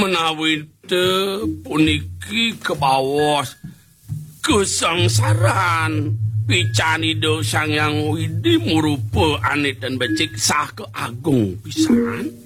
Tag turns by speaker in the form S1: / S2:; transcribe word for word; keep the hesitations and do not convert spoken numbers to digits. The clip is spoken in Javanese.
S1: menawi puniki kebawas kesangsaran Picanido Sang Hyang Widi murupa anit dan becik sah keagung pisan.